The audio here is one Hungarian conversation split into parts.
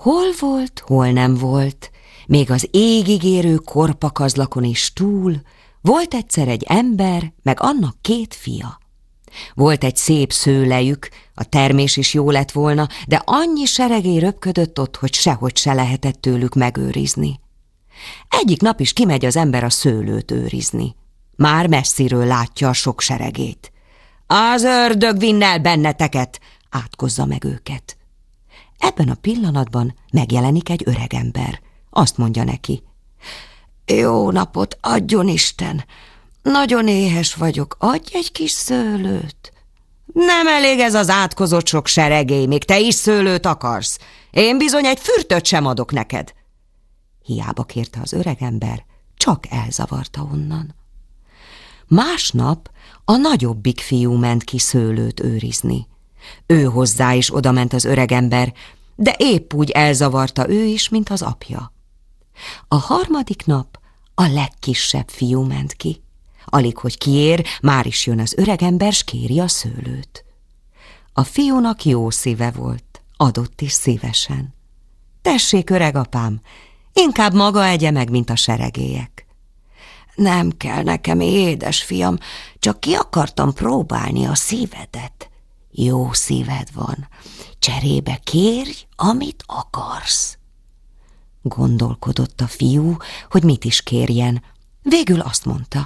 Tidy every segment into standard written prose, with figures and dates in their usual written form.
Hol volt, hol nem volt, még az égig érő korpakazlakon is túl, volt egyszer egy ember, meg annak 2 fia. Volt egy szép szőlejük, a termés is jó lett volna, de annyi seregély röpködött ott, hogy sehogy se lehetett tőlük megőrizni. Egyik nap is kimegy az ember a szőlőt őrizni. Már messziről látja a sok seregét. Az ördög vinn el benneteket, átkozza meg őket. Ebben a pillanatban megjelenik egy öregember. Azt mondja neki: jó napot adjon Isten! Nagyon éhes vagyok, adj egy kis szőlőt. Nem elég ez az átkozott sok seregély, még te is szőlőt akarsz. Én bizony egy fürtöt sem adok neked. Hiába kérte az öregember, csak elzavarta onnan. Másnap a nagyobbik fiú ment ki szőlőt őrizni. Ő hozzá is odament az öregember, de épp úgy elzavarta ő is, mint az apja. A harmadik nap a legkisebb fiú ment ki. Alig, hogy kiér, már is jön az öregember, s kéri a szőlőt. A fiúnak jó szíve volt, adott is szívesen. Tessék, öregapám, inkább maga egye meg, mint a seregélyek. Nem kell nekem, édesfiam, csak ki akartam próbálni a szívedet. Jó szíved van, cserébe kérj, amit akarsz. Gondolkodott a fiú, hogy mit is kérjen. Végül azt mondta: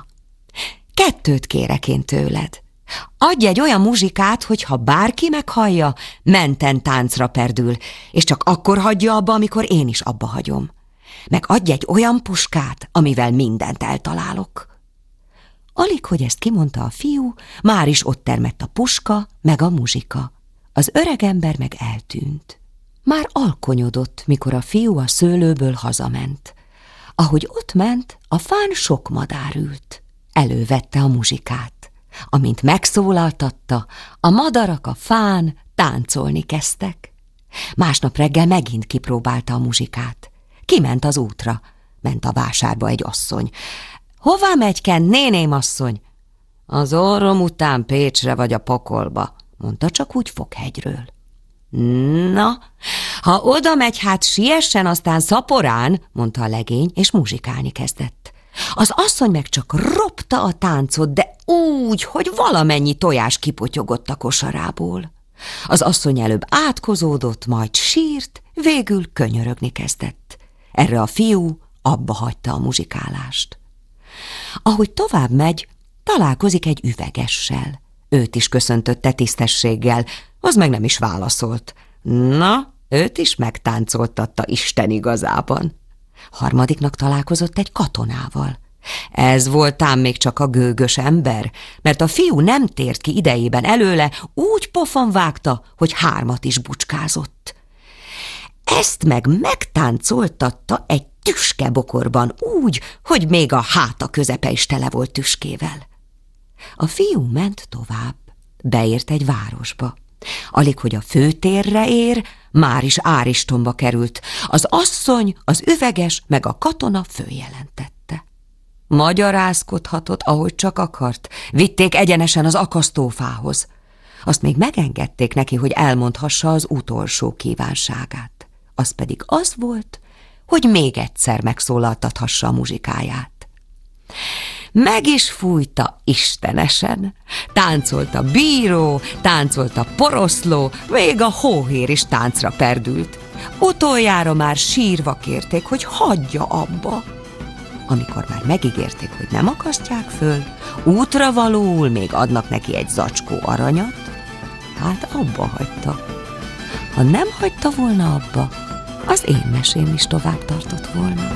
2 kérek én tőled. Adj egy olyan muzsikát, hogy ha bárki meghallja, menten táncra perdül, és csak akkor hagyja abba, amikor én is abba hagyom. Meg adj egy olyan puskát, amivel mindent eltalálok. Alig, hogy ezt kimondta a fiú, már is ott termett a puska, meg a muzsika. Az öregember meg eltűnt. Már alkonyodott, mikor a fiú a szőlőből hazament. Ahogy ott ment, a fán sok madár ült. Elővette a muzsikát. Amint megszólaltatta, a madarak a fán táncolni kezdtek. Másnap reggel megint kipróbálta a muzsikát. Kiment az útra. Ment a vásárba egy asszony. Hová megy-ken, néném asszony? Az orrom után Pécsre vagy a pokolba, mondta csak úgy Fokhegyről. Na, ha oda megy, hát siessen, aztán szaporán, mondta a legény, és muzsikálni kezdett. Az asszony meg csak ropta a táncot, de úgy, hogy valamennyi tojás kipotyogott a kosarából. Az asszony előbb átkozódott, majd sírt, végül könyörögni kezdett. Erre a fiú abba hagyta a muzsikálást. Ahogy tovább megy, találkozik egy üvegessel. Őt is köszöntötte tisztességgel, az meg nem is válaszolt. Na, őt is megtáncoltatta Isten igazában. Harmadiknak találkozott egy katonával. Ez volt ám még csak a gőgös ember, mert a fiú nem tért ki idejében előle, úgy pofon vágta, hogy 3 is bucskázott. Ezt meg megtáncoltatta egy tüskebokorban úgy, hogy még a háta közepe is tele volt tüskével. A fiú ment tovább, beért egy városba. Alig, hogy a főtérre ér, már is áristomba került. Az asszony, az üveges, meg a katona följelentette. Magyarázkodhatott, ahogy csak akart. Vitték egyenesen az akasztófához. Azt még megengedték neki, hogy elmondhassa az utolsó kívánságát. Az pedig az volt, hogy még egyszer megszólaltathassa a muzsikáját. Meg is fújta istenesen. Táncolt a bíró, táncolt a poroszló, még a hóhér is táncra perdült. Utoljára már sírva kérték, hogy hagyja abba. Amikor már megígérték, hogy nem akasztják föl, útra valóul még adnak neki egy zacskó aranyat, hát abba hagyta. Ha nem hagyta volna abba, az én mesém is tovább tartott volna.